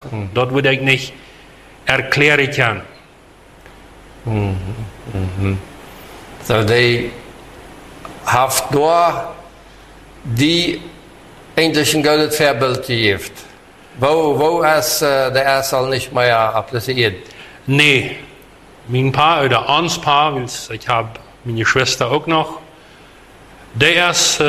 Dort würde ich nicht erklären können. So, die hat door die eigentlich ein gutes Vorbild gegeben. Wo ist der Erste nicht mehr appliziert? Nee, mein Paar oder ans Paar, weil ich habe meine Schwester auch noch, der ist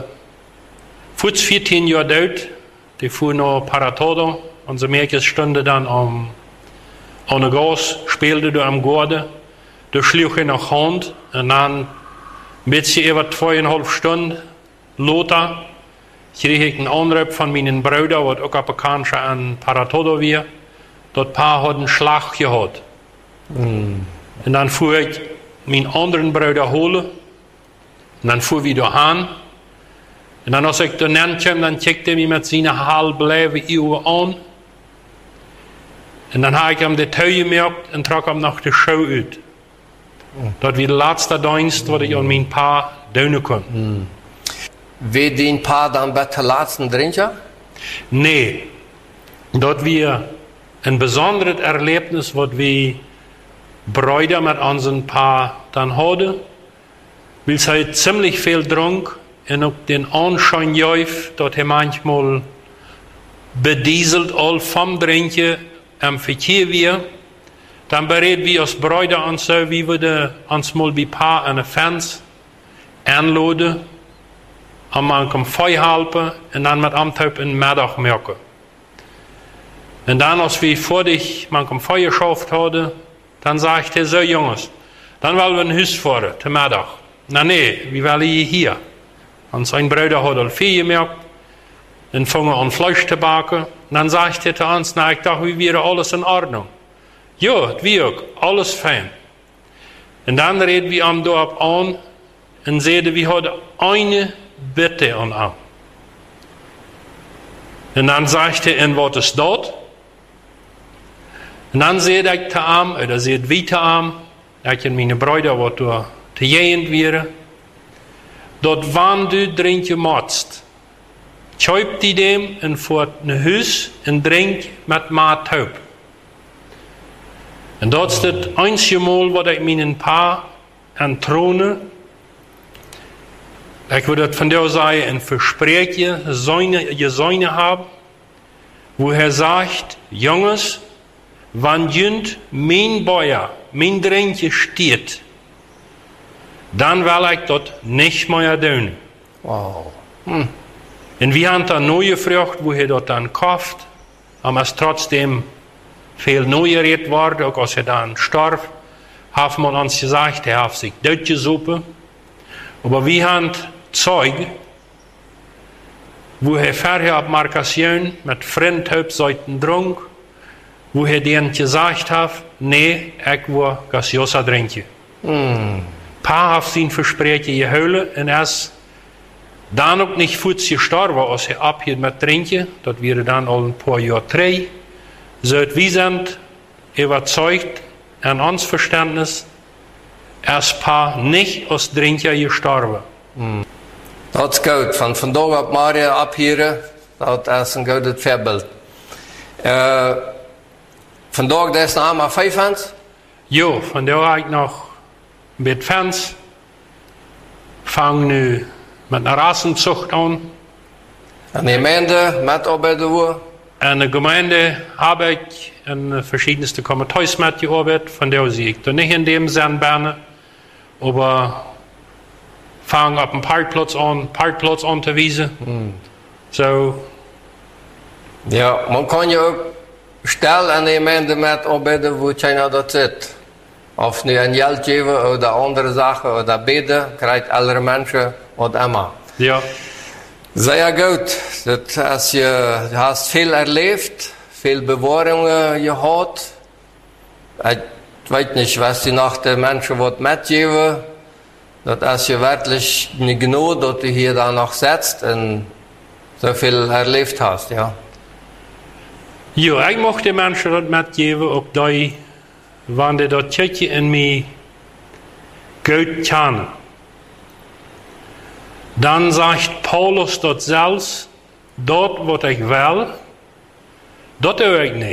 14 Jahre alt, die fuhr noch Paratodo, unsere Mädchenstunde dann an der Gas, spielte du am Gorde, du schlug in der Hand und dann ein bisschen über 2,5 Stunden Lothar, krieg ich einen Anruf von meinen Brüdern, was auch bekannt an Paratodo war. Dort Paar hat einen Schlag gehabt. Und dann fuhr ich meinen anderen Bruder holen. Und dann fuhr ich wieder an. Und dann, als ich da kam, dann checkte er mich mit seinen halben Uhr an. Und dann habe ich ihm die Tüche gemerkt und trug ihm nach der Show aus. Das war der letzte Dienst, was ich an mein Paar tun konnte. Wie den Paar dann bei der letzten Drinker? Nee, dort wir ein besonderes Erlebnis, was wir Brüder mit unserem Paar dann hatten, weil sie ziemlich viel trank und auch den Anschein jäuf, dort er manchmal bedieselt all vom Trinken am Verkehr wir, dann berät wir als Brüder uns so, wie wir uns mal bei Paar an den Fans anladen, und man kann Feuer halten und dann mit Amtaup in den Mittag merken. Und dann, als wir vor dich man kann Feuer geschafft hatten, dann sagte er so, Jungs, dann wollen wir ein Haus fahren, zum Mittag. Na nee, wir wollen hier. Und sein Bruder hat viel gemerkt, dann fangen wir an Fleisch zu backen. Und dann sagte er zu uns, na, ich dachte, wie wäre alles in Ordnung. Ja, das wirkt, alles fein. Und dann reden wir am Dorf an und sehen, wir haben eine Bitte an ihm. Und dann sagte er, und was ist dort? Und dann seht ich zu ihm, oder seht wie zu ihm, ich und meine Brüder, was da zu jehend wäre, dort wann du drinken motzt, schäubt die dem und fährt ein Haus und trinkt mit Taub. Und dort ist das einzige Mal, was ich meinen Paar entrone, ich würde von der Seite ein Versprechen, Säune haben, wo er sagt, Jungs, wenn jünd mein Beuer, mein Drinke steht, dann will ich das nicht mehr tun. Wow. Und wir haben dann neu gefragt, wo er das dann kauft, aber es trotzdem viel neu geredet worden, auch als er dann starb, haben wir uns gesagt, er hat sich deutsche Suppe, aber wir haben Zeug, wo er vorher auf Markation mit Fremdhauptseiten drunk, wo er denen gesagt hat, nee, ich will Gasiosa trinken. Paar hat sein Versprechen geholt und er ist dann auch nicht kurz gestorben, als er abhielt mit Trinken. Das wäre dann auch ein paar Jahre 3. So, wir sind überzeugt, an uns Verständnis, er ist Paar nicht aus Trinken gestorben. Dat is goed. Van vandaag op Maria abhieren, dat is een goed voorbeeld. Vandaag is nog maar 5 fans? Jo, vandaag heb ik nog een beetje fans. Vang nu met een rassenzucht aan. En de gemeente met arbeiden? En de gemeente heb ik in verschiedenste Komitees met gearbeitet. Van daar zie ik er niet in dem Sinn bijna. Aber fangen auf dem Parkplatz an zu wiesen. So. Ja, man kann ja ook stel aan de gemeente met arbeiden wo keiner dat zit. Of nu een geld geven oder andere Sachen oder beten, krijgt alle Menschen wat immer. Ja. Sehr gut. Das heißt, du hast viel erlebt, viel Bewahrungen gehabt. Ich weiß nicht, was die nach den Menschen mitgeben. Das ist ja wirklich eine Gnade, dass du hier da noch sitzt und so viel erlebt hast, ja. Ja, ich möchte den Menschen das mitgeben, auch die, wenn die das Kirche in mir gut kennen. Dann sagt Paulus dort selbst, dort, was ich will, dort tue ich nicht.